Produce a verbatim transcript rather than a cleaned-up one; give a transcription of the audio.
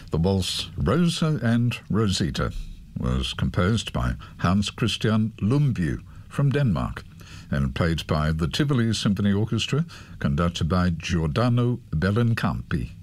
The waltz Rosa and Rosita was composed by Hans Christian Lumbye from Denmark and played by the Tivoli Symphony Orchestra, conducted by Giordano Bellincampi.